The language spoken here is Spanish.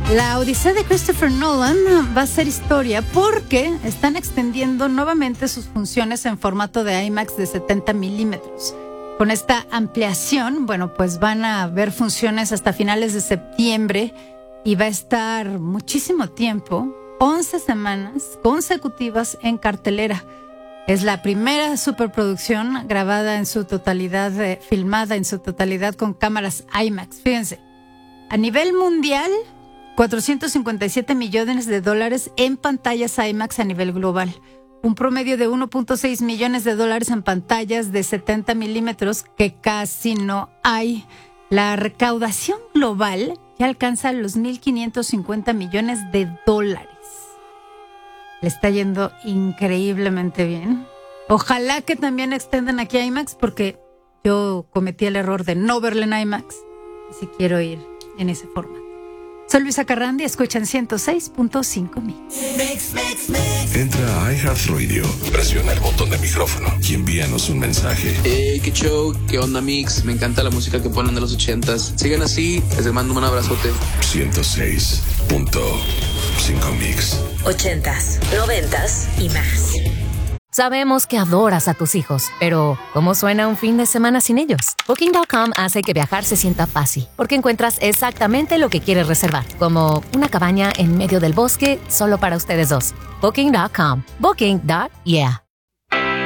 La Odisea de Christopher Nolan va a ser historia porque están extendiendo nuevamente sus funciones en formato de IMAX de 70 milímetros. Con esta ampliación, bueno, pues van a haber funciones hasta finales de septiembre y va a estar muchísimo tiempo, 11 semanas consecutivas en cartelera. Es la primera superproducción grabada en su totalidad, filmada en su totalidad con cámaras IMAX. Fíjense, a nivel mundial, $457 millones en pantallas IMAX a nivel global. Un promedio de $1.6 millones en pantallas de 70 milímetros que casi no hay. La recaudación global ya alcanza los $1.550 millones. Le está yendo increíblemente bien. Ojalá que también extendan aquí IMAX porque yo cometí el error de no verla en IMAX. Y si quiero ir en ese formato. Soy Luisa Carrandi, escuchan 106.5 Mix. Entra a iHeartRadio, presiona el botón de micrófono y envíanos un mensaje. Hey, qué show, qué onda Mix, me encanta la música que ponen de los 80s. Sigan así, les mando un abrazote. 106.5 Mix. 80s, 90s y más. Sabemos que adoras a tus hijos, pero ¿cómo suena un fin de semana sin ellos? Booking.com hace que viajar se sienta fácil, porque encuentras exactamente lo que quieres reservar, como una cabaña en medio del bosque solo para ustedes dos. Booking.com. Booking.yeah.